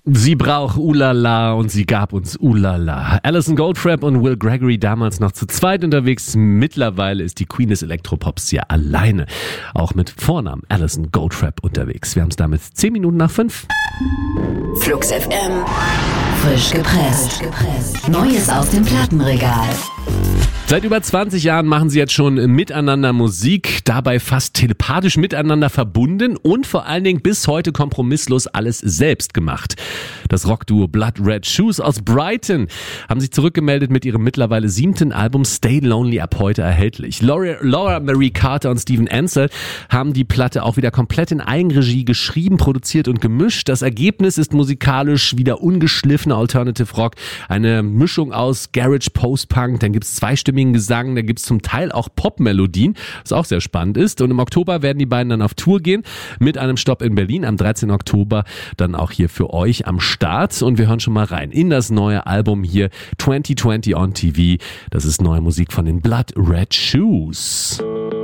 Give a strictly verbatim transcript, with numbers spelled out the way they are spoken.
Sie braucht Ulala und sie gab uns Ulala. Alison Goldfrapp und Will Gregory damals noch zu zweit unterwegs. Mittlerweile ist die Queen des Elektropops ja alleine. Auch mit Vornamen Alison Goldfrapp unterwegs. Wir haben es damit zehn Minuten nach fünf. Flux F M. Frisch gepresst. Neues aus dem Plattenregal. Seit über zwanzig Jahren machen sie jetzt schon miteinander Musik, dabei fast telepathisch miteinander verbunden und vor allen Dingen bis heute kompromisslos alles selbst gemacht. Das Rockduo Blood Red Shoes aus Brighton haben sich zurückgemeldet mit ihrem mittlerweile siebten Album Stay Lonely, ab heute erhältlich. Laura, Laura Marie Carter und Steven Ansel haben die Platte auch wieder komplett in Eigenregie geschrieben, produziert und gemischt. Das Ergebnis ist musikalisch wieder ungeschliffener Alternative Rock, eine Mischung aus Garage, Post-Punk, dann gibt's zweistimmigen Gesang, da gibt's zum Teil auch Pop-Melodien, was auch sehr spannend ist. Und im Oktober werden die beiden dann auf Tour gehen mit einem Stopp in Berlin am dreizehnten Oktober, dann auch hier für euch am Start. Und wir hören schon mal rein in das neue Album hier, zwanzig zwanzig on T V. Das ist neue Musik von den Blood Red Shoes.